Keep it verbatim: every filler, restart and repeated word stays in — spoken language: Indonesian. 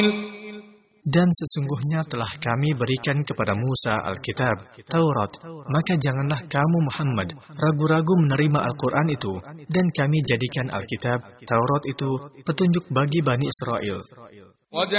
Dan sesungguhnya telah kami berikan kepada Musa Alkitab, Taurat, maka janganlah kamu Muhammad ragu-ragu menerima Al-Quran itu, dan kami jadikan Alkitab, Taurat itu petunjuk bagi Bani Israel.